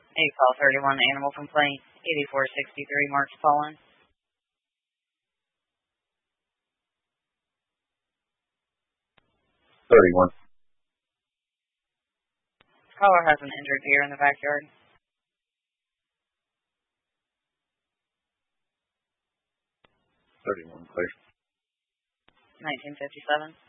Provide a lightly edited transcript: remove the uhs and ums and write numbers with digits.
call 31 animal complaint, 8463 Marks Pollen. Caller has an injured deer in the backyard. 31, clear. 1957.